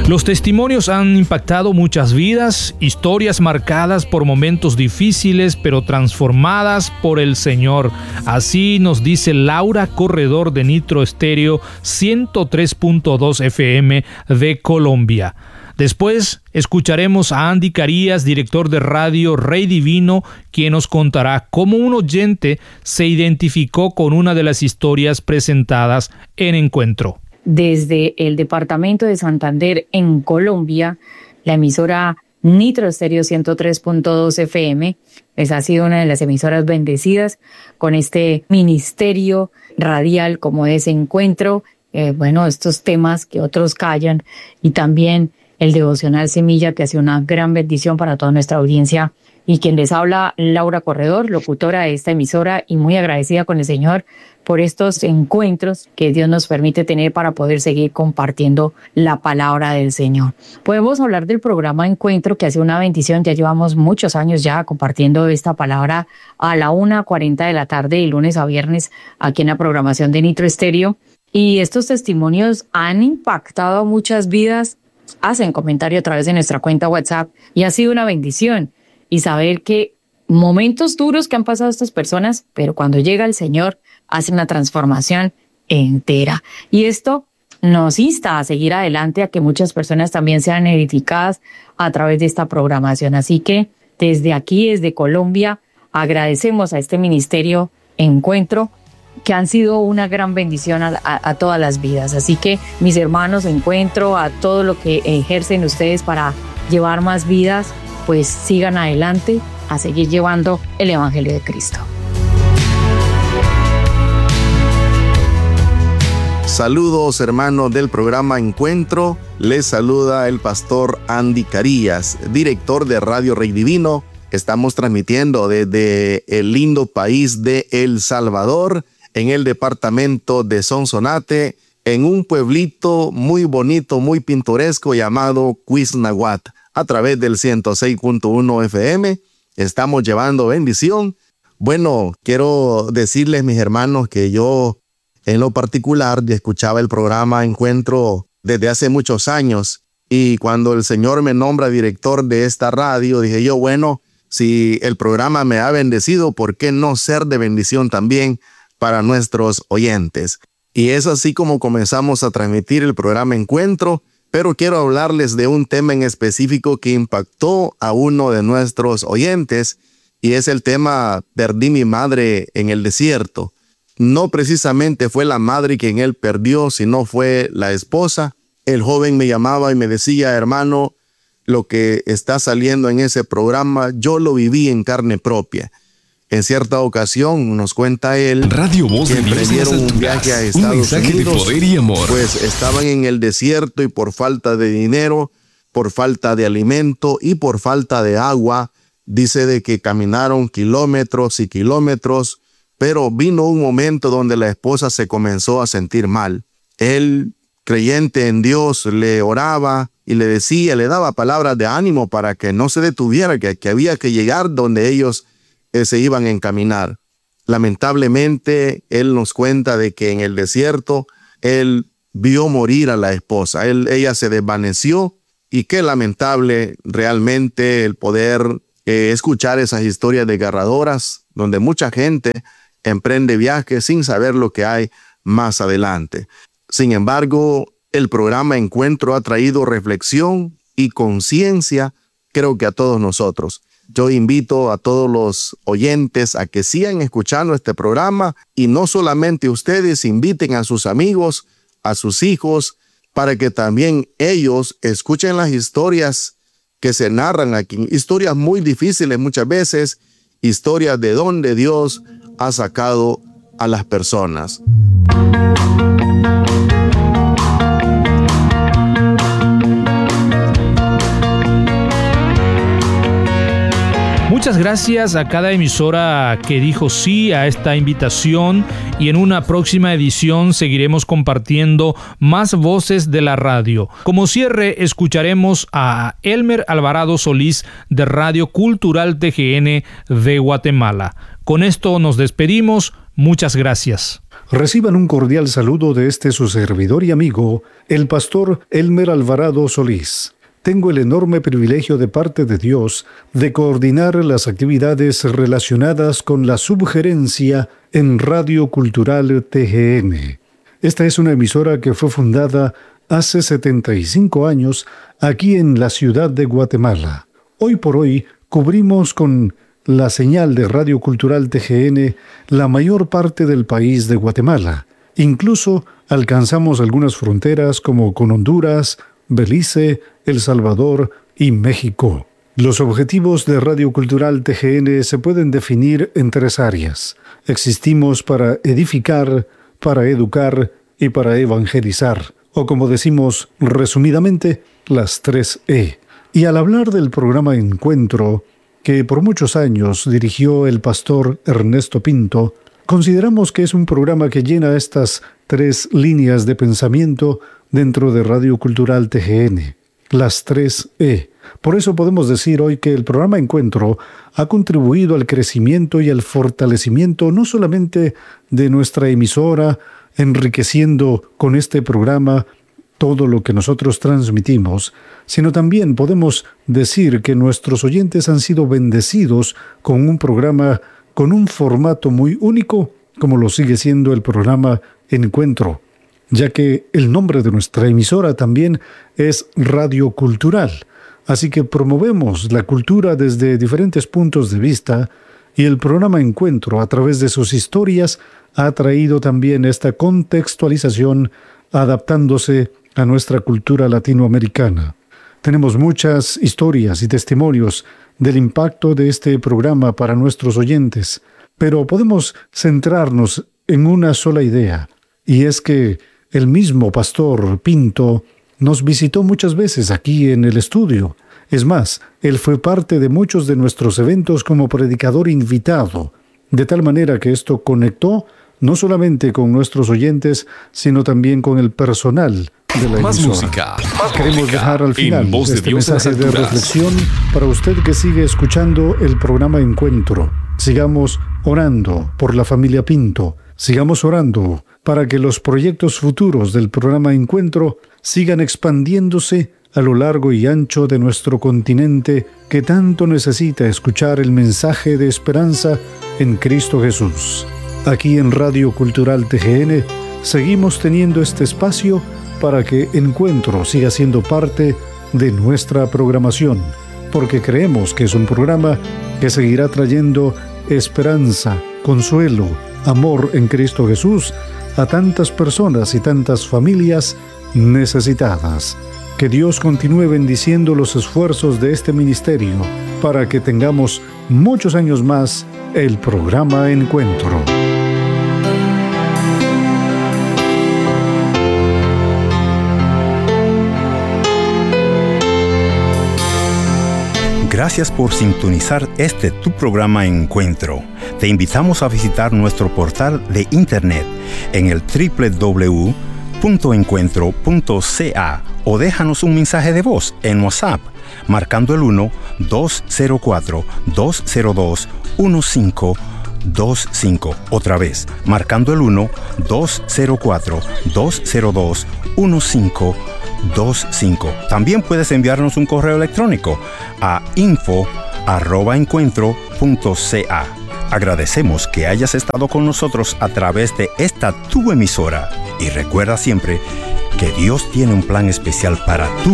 Los testimonios han impactado muchas vidas, historias marcadas por momentos difíciles, pero transformadas por el Señor. Así nos dice Laura Corredor de Nitro Estéreo 103.2 FM de Colombia. Después escucharemos a Andy Carías, director de radio Rey Divino, quien nos contará cómo un oyente se identificó con una de las historias presentadas en Encuentro. Desde el departamento de Santander, en Colombia, la emisora Nitro Estéreo 103.2 FM pues ha sido una de las emisoras bendecidas con este ministerio radial como es Encuentro, estos temas que otros callan, y también el devocional Semilla, que ha sido una gran bendición para toda nuestra audiencia. Y quien les habla, Laura Corredor, locutora de esta emisora, y muy agradecida con el Señor por estos encuentros que Dios nos permite tener para poder seguir compartiendo la palabra del Señor. Podemos hablar del programa Encuentro, que ha sido una bendición. Ya llevamos muchos años ya compartiendo esta palabra a la 1:40 de la tarde, de lunes a viernes, aquí en la programación de Nitro Estéreo. Y estos testimonios han impactado a muchas vidas. Hacen comentario a través de nuestra cuenta WhatsApp y ha sido una bendición. Y saber que momentos duros que han pasado estas personas, pero cuando llega el Señor, hace una transformación entera. Y esto nos insta a seguir adelante, a que muchas personas también sean edificadas a través de esta programación. Así que desde aquí, desde Colombia, agradecemos a este ministerio Encuentro, que han sido una gran bendición a todas las vidas. Así que mis hermanos, Encuentro, a todo lo que ejercen ustedes para llevar más vidas, pues sigan adelante a seguir llevando el Evangelio de Cristo. Saludos, hermanos del programa Encuentro. Les saluda el pastor Andy Carías, director de Radio Rey Divino. Estamos transmitiendo desde el lindo país de El Salvador, en el departamento de Sonsonate, en un pueblito muy bonito, muy pintoresco llamado Cuisnahuat. A través del 106.1 FM estamos llevando bendición. Bueno, quiero decirles, mis hermanos, que yo en lo particular escuchaba el programa Encuentro desde hace muchos años, y cuando el Señor me nombra director de esta radio, dije yo, bueno, si el programa me ha bendecido, ¿por qué no ser de bendición también para nuestros oyentes? Y es así como comenzamos a transmitir el programa Encuentro. Pero quiero hablarles de un tema en específico que impactó a uno de nuestros oyentes, y es el tema Perdí mi madre en el desierto. No precisamente fue la madre quien él perdió, sino fue la esposa. El joven me llamaba y me decía, hermano, lo que está saliendo en ese programa, yo lo viví en carne propia. En cierta ocasión, nos cuenta él, Radio Voz que de Dios emprendieron un viaje a Estados Unidos, de poder y amor. Pues estaban en el desierto, y por falta de dinero, por falta de alimento y por falta de agua, dice de que caminaron kilómetros y kilómetros, pero vino un momento donde la esposa se comenzó a sentir mal. Él, creyente en Dios, le oraba y le decía, le daba palabras de ánimo para que no se detuviera, que había que llegar donde ellos se iban a encaminar. Lamentablemente, él nos cuenta de que en el desierto él vio morir a la esposa. Ella se desvaneció, y qué lamentable realmente el poder escuchar esas historias desgarradoras donde mucha gente emprende viajes sin saber lo que hay más adelante. Sin embargo, el programa Encuentro ha traído reflexión y conciencia, creo que a todos nosotros. Yo invito a todos los oyentes a que sigan escuchando este programa, y no solamente ustedes, inviten a sus amigos, a sus hijos, para que también ellos escuchen las historias que se narran aquí. Historias muy difíciles muchas veces, historias de donde Dios ha sacado a las personas. Muchas gracias a cada emisora que dijo sí a esta invitación, y en una próxima edición seguiremos compartiendo más voces de la radio. Como cierre, escucharemos a Elmer Alvarado Solís de Radio Cultural TGN de Guatemala. Con esto nos despedimos. Muchas gracias. Reciban un cordial saludo de su servidor y amigo, el pastor Elmer Alvarado Solís. Tengo el enorme privilegio de parte de Dios de coordinar las actividades relacionadas con la subgerencia en Radio Cultural TGN. Esta es una emisora que fue fundada hace 75 años aquí en la ciudad de Guatemala. Hoy por hoy cubrimos con la señal de Radio Cultural TGN la mayor parte del país de Guatemala. Incluso alcanzamos algunas fronteras como con Honduras, Belice, El Salvador y México. Los objetivos de Radio Cultural TGN se pueden definir en 3 áreas. Existimos para edificar, para educar y para evangelizar, o como decimos resumidamente, las 3 E. Y al hablar del programa Encuentro, que por muchos años dirigió el pastor Ernesto Pinto, consideramos que es un programa que llena estas 3 líneas de pensamiento dentro de Radio Cultural TGN, las 3 E. Por eso podemos decir hoy que el programa Encuentro ha contribuido al crecimiento y al fortalecimiento no solamente de nuestra emisora, enriqueciendo con este programa todo lo que nosotros transmitimos, sino también podemos decir que nuestros oyentes han sido bendecidos con un programa con un formato muy único, como lo sigue siendo el programa Encuentro, ya que el nombre de nuestra emisora también es Radio Cultural. Así que promovemos la cultura desde diferentes puntos de vista y el programa Encuentro, a través de sus historias, ha traído también esta contextualización adaptándose a nuestra cultura latinoamericana. Tenemos muchas historias y testimonios del impacto de este programa para nuestros oyentes, pero podemos centrarnos en una sola idea, y es que el mismo pastor Pinto nos visitó muchas veces aquí en el estudio. Es más, él fue parte de muchos de nuestros eventos como predicador invitado, de tal manera que esto conectó no solamente con nuestros oyentes, sino también con el personal de la más emisora. Música. Queremos dejar al final este mensaje de reflexión para usted que sigue escuchando el programa Encuentro. Sigamos orando por la familia Pinto. Sigamos orando para que los proyectos futuros del programa Encuentro sigan expandiéndose a lo largo y ancho de nuestro continente, que tanto necesita escuchar el mensaje de esperanza en Cristo Jesús. Aquí en Radio Cultural TGN seguimos teniendo este espacio para que Encuentro siga siendo parte de nuestra programación, porque creemos que es un programa que seguirá trayendo esperanza, consuelo, amor en Cristo Jesús a tantas personas y tantas familias necesitadas. Que Dios continúe bendiciendo los esfuerzos de este ministerio para que tengamos muchos años más el programa Encuentro. Gracias por sintonizar tu programa Encuentro. Te invitamos a visitar nuestro portal de internet en el www.encuentro.ca o déjanos un mensaje de voz en WhatsApp marcando el 1-204-202-1525. Otra vez, marcando el 1-204-202-1525. También puedes enviarnos un correo electrónico a info@encuentro.ca. Agradecemos que hayas estado con nosotros a través de esta tu emisora y recuerda siempre que Dios tiene un plan especial para tu